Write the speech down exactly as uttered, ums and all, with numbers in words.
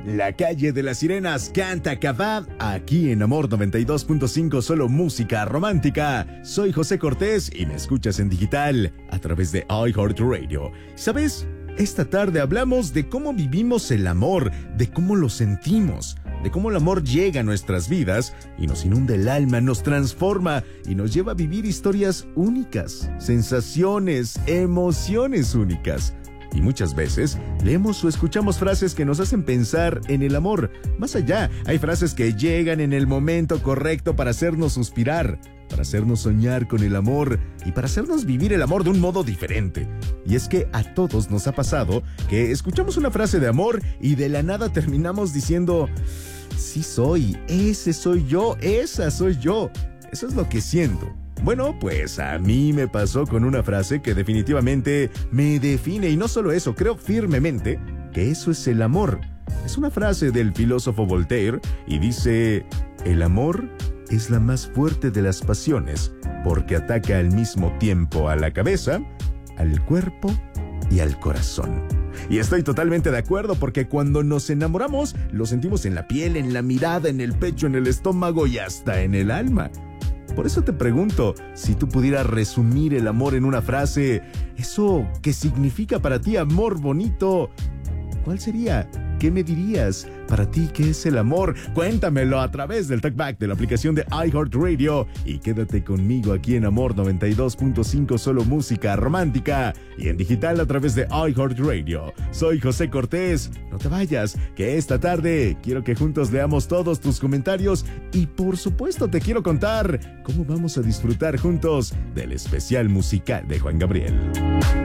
La calle de las sirenas canta Kabab, aquí en Amor noventa y dos punto cinco, solo música romántica. Soy José Cortés y me escuchas en digital a través de iHeartRadio. ¿Sabes? Esta tarde hablamos de cómo vivimos el amor, de cómo lo sentimos, de cómo el amor llega a nuestras vidas y nos inunda el alma, nos transforma y nos lleva a vivir historias únicas, sensaciones, emociones únicas. Y muchas veces leemos o escuchamos frases que nos hacen pensar en el amor. Más allá, hay frases que llegan en el momento correcto para hacernos suspirar, para hacernos soñar con el amor y para hacernos vivir el amor de un modo diferente. Y es que a todos nos ha pasado que escuchamos una frase de amor y de la nada terminamos diciendo: sí soy, ese soy yo, esa soy yo. Eso es lo que siento. Bueno, pues a mí me pasó con una frase que definitivamente me define, y no solo eso, creo firmemente que eso es el amor. Es una frase del filósofo Voltaire y dice: el amor es la más fuerte de las pasiones porque ataca al mismo tiempo a la cabeza, al cuerpo y al corazón. Y estoy totalmente de acuerdo, porque cuando nos enamoramos lo sentimos en la piel, en la mirada, en el pecho, en el estómago y hasta en el alma. Por eso te pregunto, si tú pudieras resumir el amor en una frase, eso que significa para ti amor bonito, ¿cuál sería? ¿Qué me dirías? Para ti, ¿qué es el amor? Cuéntamelo a través del Talkback de la aplicación de iHeartRadio y quédate conmigo aquí en Amor noventa y dos punto cinco, solo música romántica, y en digital a través de iHeartRadio. Soy José Cortés. No te vayas, que esta tarde quiero que juntos leamos todos tus comentarios y por supuesto te quiero contar cómo vamos a disfrutar juntos del especial musical de Juan Gabriel.